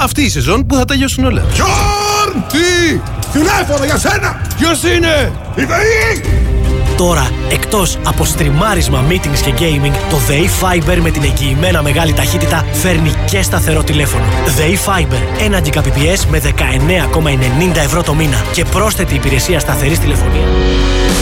αυτή η σεζόν που θα τελειώσουν όλα. Γιόρν! Τι! Τηλέφωνο για σένα! Ποιος είναι? Η ΔΕΗ! Τώρα, εκτός από στριμάρισμα, meetings και gaming, το ΔΕΗ Fiber με την εγγυημένα μεγάλη ταχύτητα φέρνει και σταθερό τηλέφωνο. ΔΕΗ Fiber, 1 Gbps με 19,90 ευρώ το μήνα και πρόσθετη υπηρεσία σταθερής τηλεφωνίας.